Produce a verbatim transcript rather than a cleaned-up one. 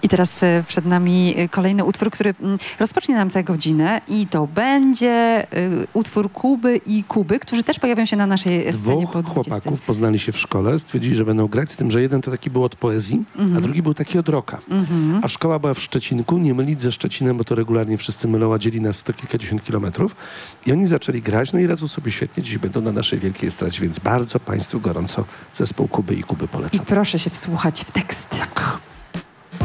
I teraz e, przed nami e, kolejny utwór, który mm, rozpocznie nam tę godzinę i to będzie e, utwór Kuby i Kuby, którzy też pojawią się na naszej scenie Dwóch po dwudziestej. chłopaków poznali się w szkole, stwierdzili, że będą grać, z tym, że jeden to taki był od poezji, Mhm. a drugi był taki od rocka. Mhm. A szkoła była w Szczecinku, nie mylić ze Szczecinem, bo to regularnie wszyscy mylą, a dzieli nas sto kilkadziesiąt kilometrów. I oni zaczęli grać, no i radzą sobie świetnie. Dziś będą na naszej wielkiej estradzie, więc bardzo Państwu gorąco zespół Kuby i Kuby I polecam. proszę się wsłuchać w tekst. Tak.